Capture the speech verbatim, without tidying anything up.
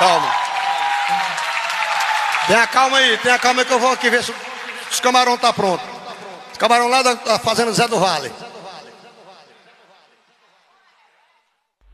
calma. Tenha calma aí, tenha calma aí que eu vou aqui ver se os camarão tá pronto. Os camarão lá da, da fazenda Zé do Vale.